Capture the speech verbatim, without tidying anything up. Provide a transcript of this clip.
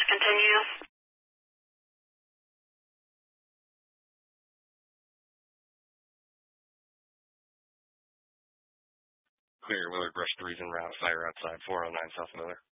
continue. Clear, Willard Brush three's en route. Fire outside four oh nine South Miller.